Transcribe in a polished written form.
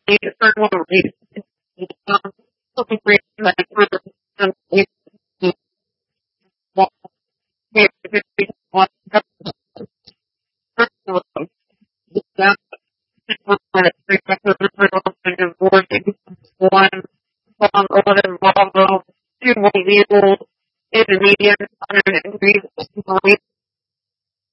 the first one of these, looking for like intermediate, 100 degrees,